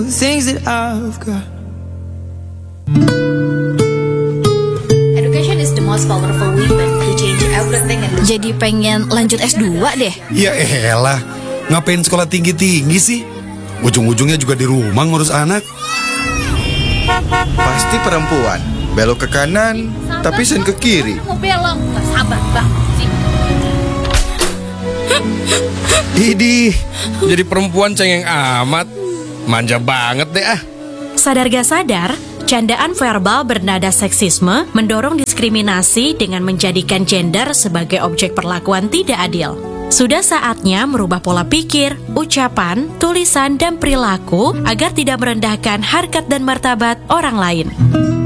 things that I've got. Education is the most powerful weapon to change everything in the Jadi pengen lanjut S2 deh. Ya elah, ngapain sekolah tinggi-tinggi sih? Ujung-ujungnya juga di rumah ngurus anak. Pasti perempuan. Belok ke kanan, tapi sen ke kiri. mau belok, nggak sabar banget sih. Idih, jadi perempuan cengeng amat. Manja banget deh ah. Sadar gak sadar, candaan verbal bernada seksisme mendorong diskriminasi dengan menjadikan gender sebagai objek perlakuan tidak adil. Sudah saatnya merubah pola pikir, ucapan, tulisan, dan perilaku agar tidak merendahkan harkat dan martabat orang lain.